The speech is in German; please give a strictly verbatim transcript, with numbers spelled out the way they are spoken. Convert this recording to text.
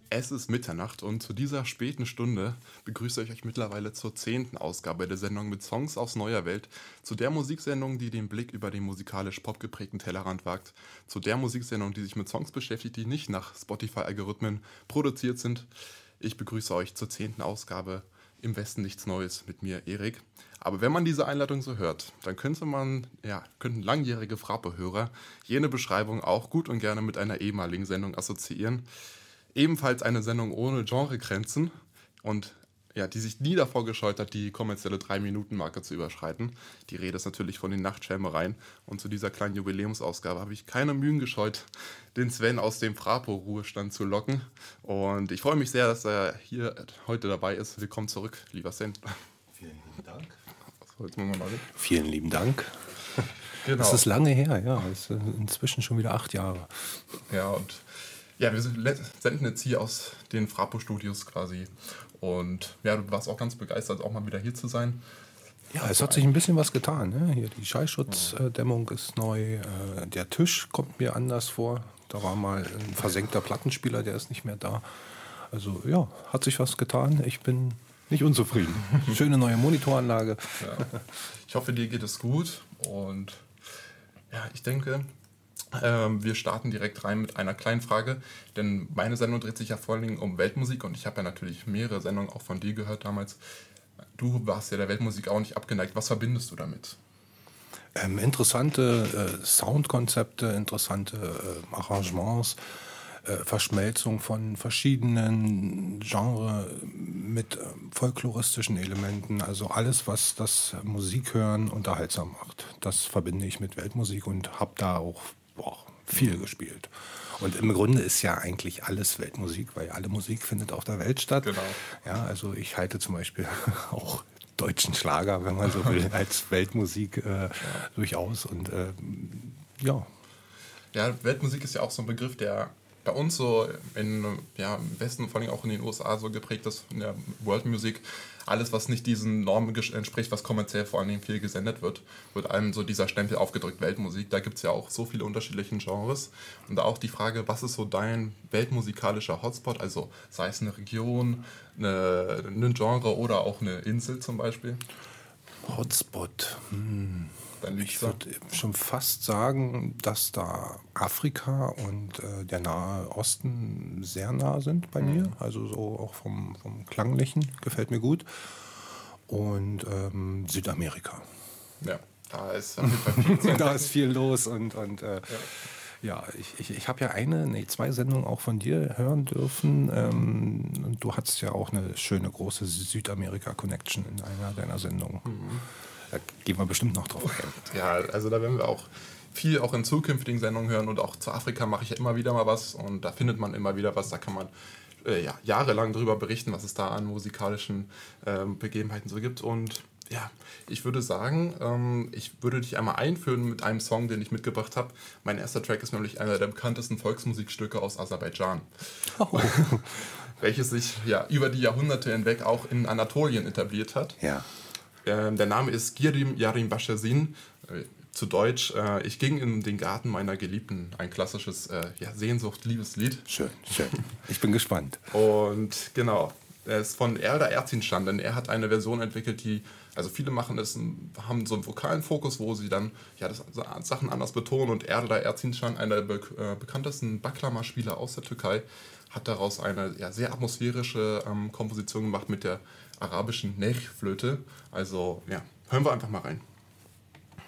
Es ist Mitternacht und zu dieser späten Stunde begrüße ich euch mittlerweile zur zehnten Ausgabe der Sendung mit Songs aus neuer Welt, zu der Musiksendung, die den Blick über den musikalisch-pop geprägten Tellerrand wagt, zu der Musiksendung, die sich mit Songs beschäftigt, die nicht nach Spotify-Algorithmen produziert sind. Ich begrüße euch zur zehnten Ausgabe Im Westen nichts Neues mit mir, Erik. Aber wenn man diese Einleitung so hört, dann könnte man, ja, könnten langjährige Frappe-Hörer jene Beschreibung auch gut und gerne mit einer ehemaligen Sendung assoziieren. Ebenfalls eine Sendung ohne Genregrenzen und ja, die sich nie davor gescheut hat, die kommerzielle drei Minuten Marke zu überschreiten. Die Rede ist natürlich von den Nachtschwärmereien. Und zu dieser kleinen Jubiläumsausgabe habe ich keine Mühen gescheut, den Sven aus dem Frapo-Ruhestand zu locken. Und ich freue mich sehr, dass er hier heute dabei ist. Willkommen zurück, lieber Sven. Vielen lieben Dank. Was mal machen? Vielen lieben Dank. Genau. Das ist lange her, ja. Das ist inzwischen schon wieder acht Jahre. Ja, und ja, wir senden jetzt hier aus den Frapo-Studios quasi. Und ja, du warst auch ganz begeistert, auch mal wieder hier zu sein. Ja, es hat sich ein bisschen was getan. Ne? Hier die Schallschutzdämmung ist neu. Äh, der Tisch kommt mir anders vor. Da war mal ein versenkter Plattenspieler, der ist nicht mehr da. Also ja, hat sich was getan. Ich bin nicht unzufrieden. Schöne neue Monitoranlage. Ja. Ich hoffe, dir geht es gut. Und ja, ich denke, ähm, wir starten direkt rein mit einer kleinen Frage. Denn meine Sendung dreht sich ja vor allen Dingen um Weltmusik. Und ich habe ja natürlich mehrere Sendungen auch von dir gehört damals. Du warst ja der Weltmusik auch nicht abgeneigt. Was verbindest du damit? Ähm, interessante äh, Soundkonzepte, interessante äh, Arrangements, äh, Verschmelzung von verschiedenen Genres mit äh, folkloristischen Elementen. Also alles, was das Musikhören unterhaltsam macht. Das verbinde ich mit Weltmusik und habe da auch boah, viel mhm. gespielt. Und im Grunde ist ja eigentlich alles Weltmusik, weil alle Musik findet auf der Welt statt. Genau. Ja, also ich halte zum Beispiel auch deutschen Schlager, wenn man so will, als Weltmusik äh, ja. durchaus. Und äh, ja. Ja, Weltmusik ist ja auch so ein Begriff, der bei uns so in, ja, im Westen, vor allem auch in den U S A so geprägt ist, in der World Music. Alles, was nicht diesen Normen entspricht, was kommerziell vor allem viel gesendet wird, wird einem so dieser Stempel aufgedrückt, Weltmusik. Da gibt es ja auch so viele unterschiedliche Genres. Und da auch die Frage, was ist so dein weltmusikalischer Hotspot? Also sei es eine Region, eine, ein Genre oder auch eine Insel zum Beispiel? Hotspot. Hm. Ich da? würde schon fast sagen, dass da Afrika und äh, der Nahe Osten sehr nah sind bei mhm. mir. Also so auch vom, vom Klanglichen gefällt mir gut. Und ähm, Südamerika. Ja, da ist auf jeden Fall viel Da ist viel los. Und, und äh, ja. ja, ich, ich, ich habe ja eine, nee, zwei Sendungen auch von dir hören dürfen. Ähm, und du hattest ja auch eine schöne große Südamerika-Connection in einer deiner Sendungen. Mhm. Da gehen wir bestimmt noch drauf ein. Ja, also da werden wir auch viel auch in zukünftigen Sendungen hören und auch zu Afrika mache ich ja immer wieder mal was und da findet man immer wieder was, da kann man äh, ja, jahrelang drüber berichten, was es da an musikalischen ähm, Begebenheiten so gibt und ja, ich würde sagen, ähm, ich würde dich einmal einführen mit einem Song, den ich mitgebracht habe. Mein erster Track ist nämlich einer der bekanntesten Volksmusikstücke aus Aserbaidschan. Oh. Welches sich ja über die Jahrhunderte hinweg auch in Anatolien etabliert hat. Ja. Ähm, der Name ist Girim Yarim Bashazin, äh, zu Deutsch, äh, ich ging in den Garten meiner Geliebten, ein klassisches äh, ja, Sehnsucht-Liebeslied. Schön, schön. Ich bin gespannt. Und genau, er ist von Erdar Erzincan, denn er hat eine Version entwickelt, die, also viele machen es, haben so einen vokalen Fokus, wo sie dann ja, das, also Sachen anders betonen und Erdar Erzincan, einer der be- äh, bekanntesten Baklama-Spieler aus der Türkei, hat daraus eine ja, sehr atmosphärische ähm, Komposition gemacht mit der arabischen Nech-Flöte. Also ja, hören wir einfach mal rein.